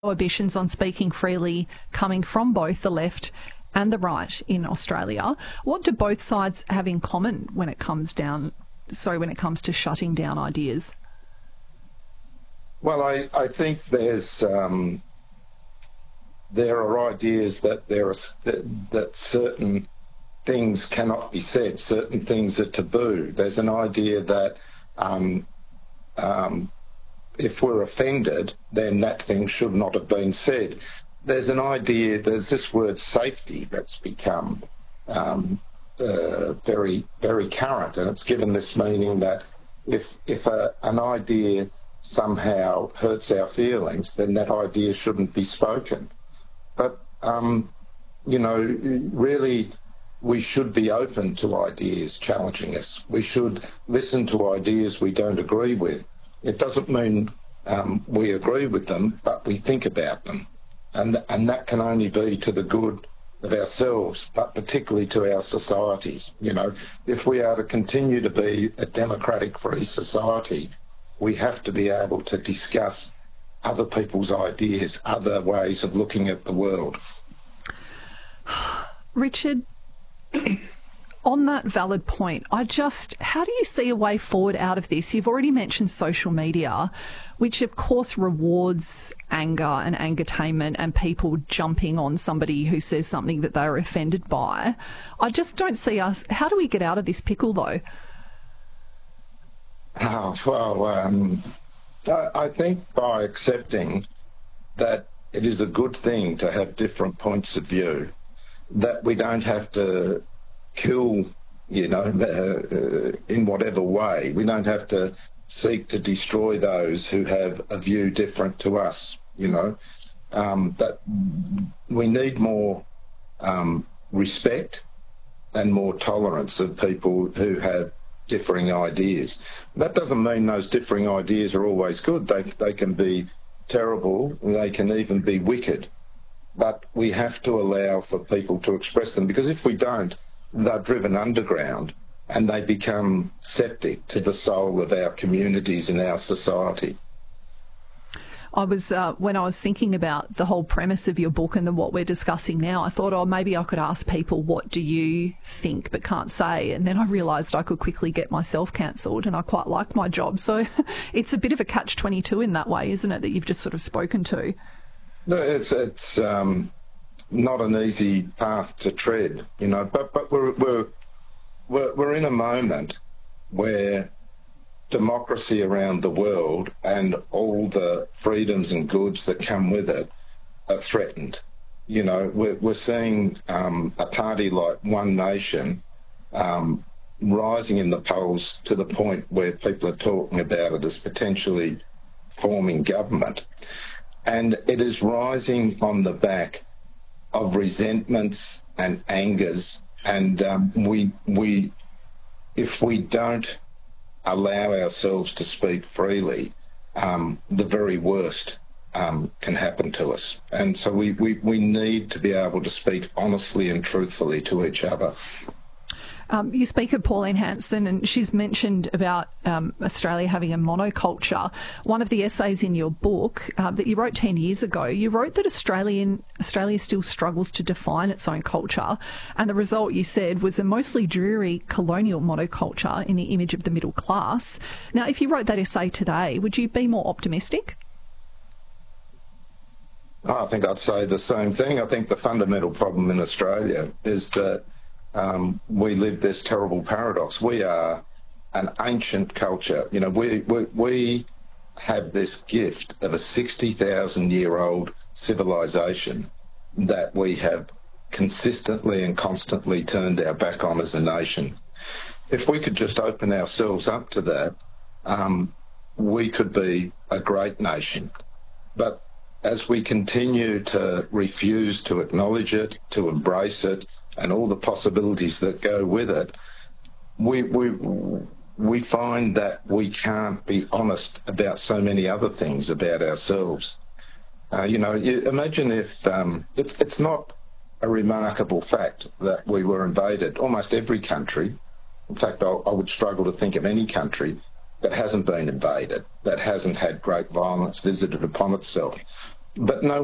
prohibitions on speaking freely coming from both the left and the right in Australia. What do both sides have in common when it comes to shutting down ideas? Well, I think there are ideas that certain things cannot be said, certain things are taboo. There's an idea that if we're offended, then that thing should not have been said. There's this word safety that's become very, very current, and it's given this meaning that if an idea somehow hurts our feelings, then that idea shouldn't be spoken. But, really, we should be open to ideas challenging us. We should listen to ideas we don't agree with. It doesn't mean we agree with them, but we think about them. And that can only be to the good of ourselves, but particularly to our societies. If we are to continue to be a democratic free society, we have to be able to discuss other people's ideas, other ways of looking at the world. Richard, on that valid point, how do you see a way forward out of this? You've already mentioned social media, which of course rewards anger and angertainment and people jumping on somebody who says something that they're offended by. I just don't see how do we get out of this pickle though? I think by accepting that it is a good thing to have different points of view, that we don't have to kill, in whatever way. We don't have to seek to destroy those who have a view different to us, that we need more respect and more tolerance of people who have differing ideas. That doesn't mean those differing ideas are always good. They can be terrible, they can even be wicked. But we have to allow for people to express them, because if we don't, they're driven underground and they become septic to the soul of our communities and our society. When I was thinking about the whole premise of your book and what we're discussing now, I thought, maybe I could ask people, what do you think but can't say? And then I realised I could quickly get myself cancelled, and I quite like my job. So it's a bit of a catch-22 in that way, isn't it, that you've just sort of spoken to? No, it's not an easy path to tread, but we're in a moment where democracy around the world and all the freedoms and goods that come with it are threatened. We're seeing a party like One Nation rising in the polls to the point where people are talking about it as potentially forming government. And it is rising on the back of resentments and angers. And if we don't allow ourselves to speak freely, the very worst can happen to us. And so we need to be able to speak honestly and truthfully to each other. You speak of Pauline Hanson, and she's mentioned about Australia having a monoculture. One of the essays in your book that you wrote 10 years ago, you wrote that Australia still struggles to define its own culture, and the result, you said, was a mostly dreary colonial monoculture in the image of the middle class. Now, if you wrote that essay today, would you be more optimistic? I think I'd say the same thing. I think the fundamental problem in Australia is that we live this terrible paradox. We are an ancient culture. We have this gift of a 60,000-year-old civilization that we have consistently and constantly turned our back on as a nation. If we could just open ourselves up to that, we could be a great nation. But as we continue to refuse to acknowledge it, to embrace it, and all the possibilities that go with it, we find that we can't be honest about so many other things about ourselves. You imagine if it's not a remarkable fact that we were invaded. Almost every country, in fact, I would struggle to think of any country that hasn't been invaded, that hasn't had great violence visited upon itself. but no